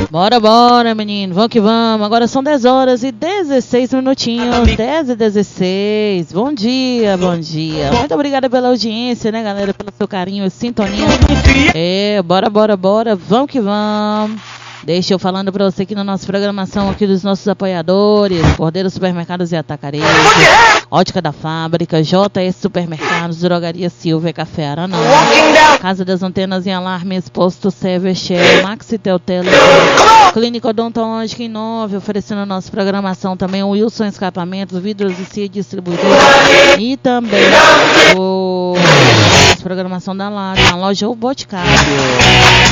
Bora, bora, menino, vamos que vamos. Agora são 10 horas e 16 minutinhos, 10 e 16. Bom dia, bom dia. Muito obrigada pela audiência, né, galera, pelo seu carinho e sintonia. Bora, bora, bora, vamos que vamos. Deixa eu falando pra você aqui na nossa programação aqui dos nossos apoiadores: Cordeiro Supermercados e Atacarejo, Ótica da Fábrica, JS Supermercados, Drogaria Silva e Café Aranã, Casa das Antenas e Alarmes, Posto Severshell, Maxi Teutelo, Clínica Odontológica em 9, oferecendo a nossa programação também o Wilson Escapamentos, Vidros e Cia Distribuidor e também a programação da Lada, a loja O Boticário.